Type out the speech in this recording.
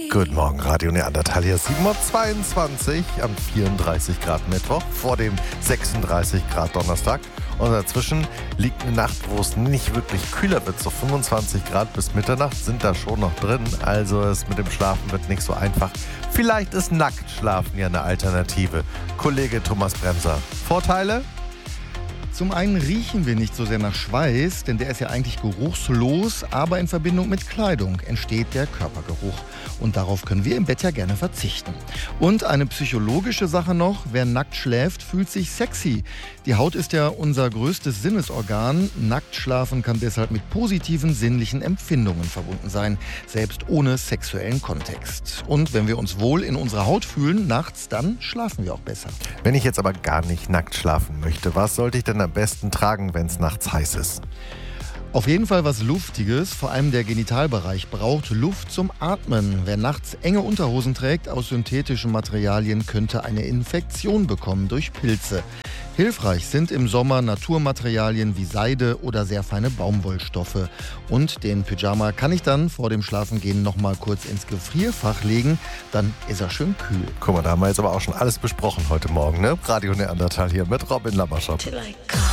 Guten Morgen, Radio Neandertal, hier ist 7.22 Uhr am 34 Grad Mittwoch vor dem 36 Grad Donnerstag. Und dazwischen liegt eine Nacht, wo es nicht wirklich kühler wird. So 25 Grad bis Mitternacht sind da schon noch drin. Also es mit dem Schlafen wird nicht so einfach. Vielleicht ist Nacktschlafen ja eine Alternative. Kollege Thomas Bremser, Vorteile? Zum einen riechen wir nicht so sehr nach Schweiß, denn der ist ja eigentlich geruchslos, aber in Verbindung mit Kleidung entsteht der Körpergeruch. Und darauf können wir im Bett ja gerne verzichten. Und eine psychologische Sache noch, wer nackt schläft, fühlt sich sexy. Die Haut ist ja unser größtes Sinnesorgan. Nackt schlafen kann deshalb mit positiven sinnlichen Empfindungen verbunden sein, selbst ohne sexuellen Kontext. Und wenn wir uns wohl in unserer Haut fühlen, nachts, dann schlafen wir auch besser. Wenn ich jetzt aber gar nicht nackt schlafen möchte, was sollte ich denn am besten tragen, wenn es nachts heiß ist? Auf jeden Fall was Luftiges, vor allem der Genitalbereich braucht Luft zum Atmen. Wer nachts enge Unterhosen trägt aus synthetischen Materialien, könnte eine Infektion bekommen durch Pilze. Hilfreich sind im Sommer Naturmaterialien wie Seide oder sehr feine Baumwollstoffe. Und den Pyjama kann ich dann vor dem Schlafengehen noch mal kurz ins Gefrierfach legen, dann ist er schön kühl. Guck mal, da haben wir jetzt aber auch schon alles besprochen heute Morgen, ne? Radio Neandertal hier mit Robin Laberschop. Till I come.